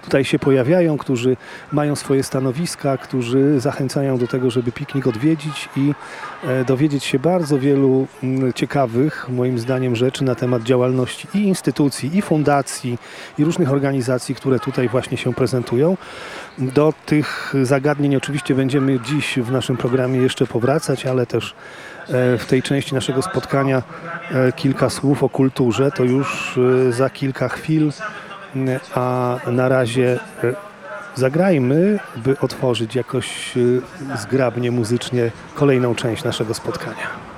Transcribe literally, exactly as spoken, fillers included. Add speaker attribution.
Speaker 1: tutaj się pojawiają, którzy mają swoje stanowiska, którzy zachęcają do tego, żeby piknik odwiedzić i dowiedzieć się bardzo wielu ciekawych, moim zdaniem, rzeczy na temat działalności i instytucji, i fundacji, i różnych organizacji, które tutaj właśnie się prezentują. Do tych zagadnień oczywiście będziemy dziś w naszym programie jeszcze powracać, ale też w tej części naszego spotkania kilka słów o kulturze, to już za kilka chwil, a na razie zagrajmy, by otworzyć jakoś zgrabnie muzycznie kolejną część naszego spotkania.